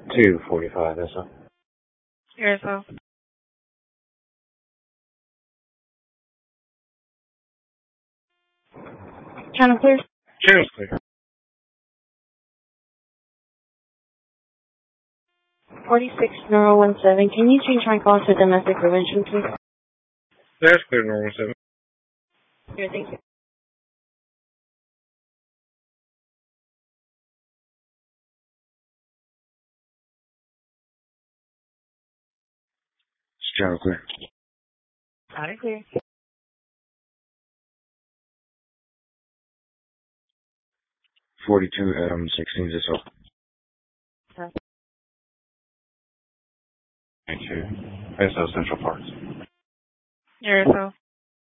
245, that's all. Yourself. Channel clear. Channel's clear. 46017. Can you change my call to domestic prevention, please? That's clear, normal 7. Here, thank you. Channel clear. Got it clear. 42 16 is all. Thank you. SL Central Parks. Yourself.